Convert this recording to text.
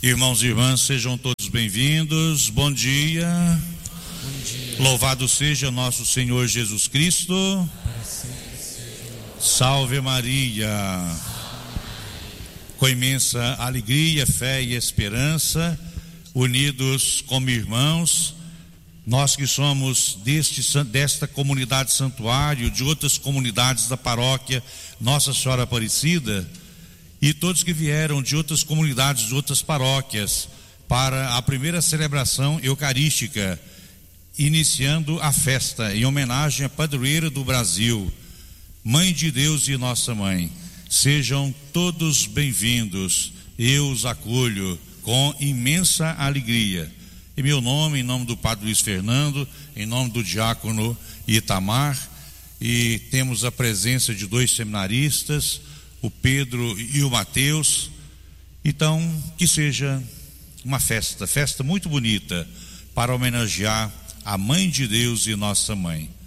Irmãos e irmãs, sejam todos bem-vindos. Bom dia. Bom dia. Louvado seja nosso Senhor Jesus Cristo. Salve Maria. Com imensa alegria, fé e esperança, unidos como irmãos, nós que somos desta comunidade santuário, de outras comunidades da paróquia Nossa Senhora Aparecida, e todos que vieram de outras comunidades, de outras paróquias, para a primeira celebração eucarística, iniciando a festa em homenagem à padroeira do Brasil, Mãe de Deus e Nossa Mãe. Sejam todos bem-vindos, eu os acolho com imensa alegria. Em meu nome, em nome do Padre Luiz Fernando, em nome do diácono Itamar, e temos a presença de dois seminaristas, o Pedro e o Mateus. Então, que seja uma festa muito bonita para homenagear a Mãe de Deus e Nossa Mãe.